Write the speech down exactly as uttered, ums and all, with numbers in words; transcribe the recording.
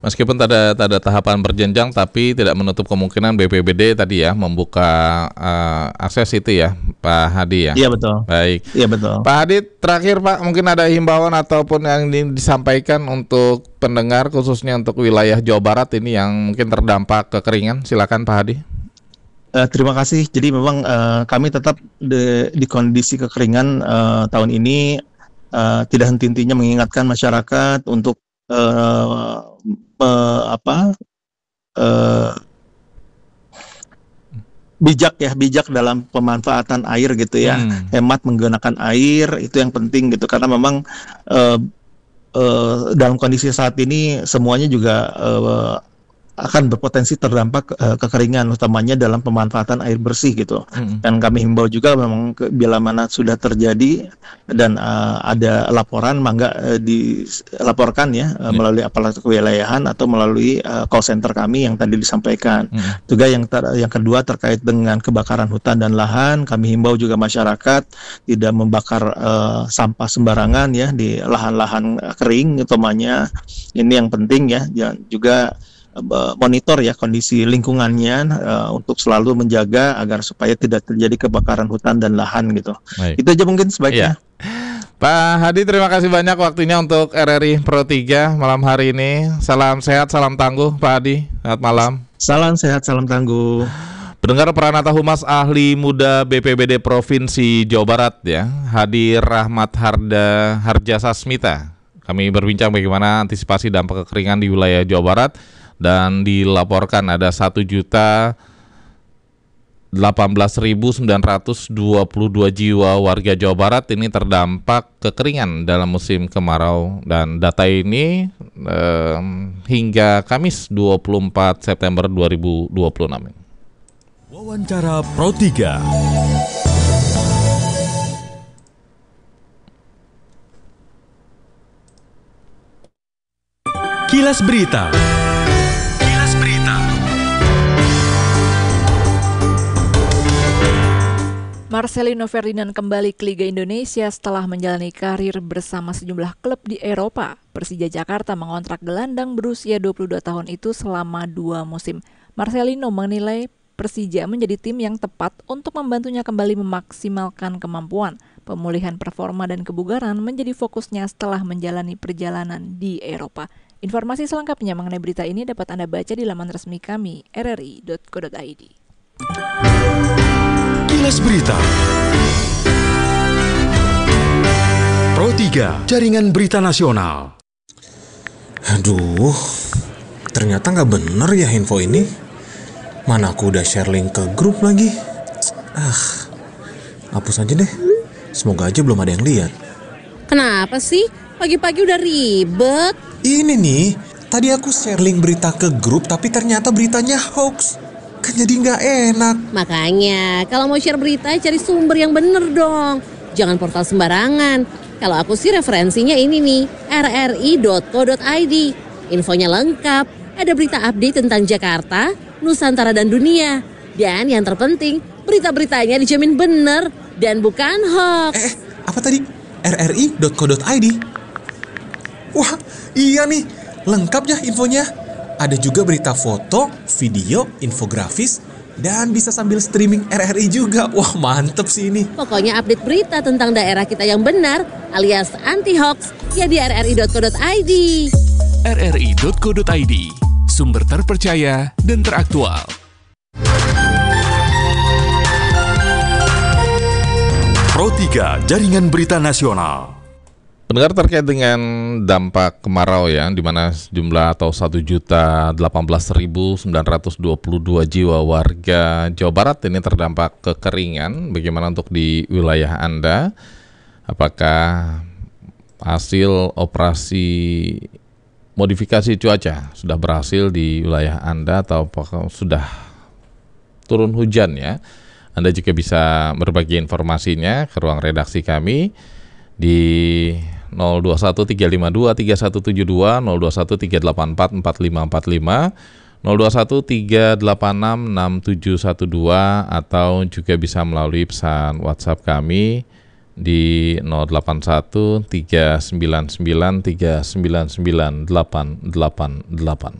Meskipun ada ada tahapan berjenjang, tapi tidak menutup kemungkinan B P B D tadi ya membuka uh, akses itu ya, Pak Hadi ya. Iya betul. Baik. Iya betul. Pak Hadi, terakhir Pak, mungkin ada himbauan ataupun yang disampaikan untuk pendengar khususnya untuk wilayah Jawa Barat ini yang mungkin terdampak kekeringan. Silakan Pak Hadi. Uh, terima kasih. Jadi memang uh, kami tetap di, di kondisi kekeringan uh, tahun ini uh, tidak henti-hentinya mengingatkan masyarakat untuk uh, uh, apa uh, bijak ya, bijak dalam pemanfaatan air gitu ya, hmm. hemat menggunakan air itu yang penting gitu, karena memang uh, uh, dalam kondisi saat ini semuanya juga uh, akan berpotensi terdampak uh, kekeringan, utamanya dalam pemanfaatan air bersih gitu. Hmm. Dan kami himbau juga memang ke, bila mana sudah terjadi dan uh, ada laporan, mangga uh, dilaporkan ya uh, yeah. melalui aparatur kewilayahan atau melalui uh, call center kami yang tadi disampaikan. Hmm. Juga yang ter- yang kedua terkait dengan kebakaran hutan dan lahan, kami himbau juga masyarakat tidak membakar uh, sampah sembarangan ya di lahan-lahan kering, utamanya ini yang penting ya. Dan juga monitor ya kondisi lingkungannya uh, untuk selalu menjaga agar supaya tidak terjadi kebakaran hutan dan lahan gitu. Baik. Itu aja mungkin sebaiknya. Iya. Pak Hadi, terima kasih banyak waktunya untuk R R I Pro tiga malam hari ini. Salam sehat, salam tangguh Pak Hadi. Selamat malam. Salam sehat, salam tangguh. Pendengar, Pranata Humas Ahli Muda B P B D Provinsi Jawa Barat ya, Hadi Rahmat Harda Harjasasmita. Kami berbincang bagaimana antisipasi dampak kekeringan di wilayah Jawa Barat. Dan dilaporkan ada satu juta delapan belas ribu sembilan ratus dua puluh dua jiwa warga Jawa Barat ini terdampak kekeringan dalam musim kemarau. Dan data ini eh, hingga Kamis dua puluh empat September dua ribu dua puluh enam. Wawancara Pro tiga. Kilas Berita. Marcelino Ferdinand kembali ke Liga Indonesia setelah menjalani karir bersama sejumlah klub di Eropa. Persija Jakarta mengontrak gelandang berusia dua puluh dua tahun itu selama dua musim. Marcelino menilai Persija menjadi tim yang tepat untuk membantunya kembali memaksimalkan kemampuan. Pemulihan performa dan kebugaran menjadi fokusnya setelah menjalani perjalanan di Eropa. Informasi selengkapnya mengenai berita ini dapat Anda baca di laman resmi kami r r i dot co dot i d. Kilas Berita Pro tiga, Jaringan Berita Nasional. Aduh, ternyata nggak bener ya info ini. Mana aku udah share link ke grup lagi. Ah, hapus aja deh. Semoga aja belum ada yang lihat. Kenapa sih? Pagi-pagi udah ribet. Ini nih, tadi aku share link berita ke grup tapi ternyata beritanya hoax. Kan jadi nggak enak. Makanya kalau mau share berita cari sumber yang bener dong. Jangan portal sembarangan. Kalau aku sih referensinya ini nih, r r i dot co dot i d. Infonya lengkap, ada berita update tentang Jakarta, Nusantara dan dunia. Dan yang terpenting, berita-beritanya dijamin bener dan bukan hoax. Eh, apa tadi? r r i dot co dot i d. Wah, iya nih, lengkap ya infonya. Ada juga berita foto, video, infografis, dan bisa sambil streaming R R I juga. Wah, mantep sih ini. Pokoknya update berita tentang daerah kita yang benar, alias anti-hoax, ya di r r i dot co dot i d. r r i dot co dot i d, sumber terpercaya dan teraktual. Pro tiga, Jaringan Berita Nasional. Pendengar, terkait dengan dampak kemarau ya, di mana jumlah atau satu juta delapan belas ribu sembilan ratus dua puluh dua jiwa warga Jawa Barat ini terdampak kekeringan. Bagaimana untuk di wilayah Anda? Apakah hasil operasi modifikasi cuaca sudah berhasil di wilayah Anda atau apakah sudah turun hujan ya? Anda juga bisa berbagi informasinya ke ruang redaksi kami di nol dua satu tiga lima dua tiga satu tujuh dua, nol dua satu tiga delapan empat empat lima empat lima, nol dua satu tiga delapan enam enam tujuh satu dua, atau juga bisa melalui pesan WhatsApp kami di nol delapan satu tiga sembilan sembilan tiga sembilan sembilan delapan delapan delapan.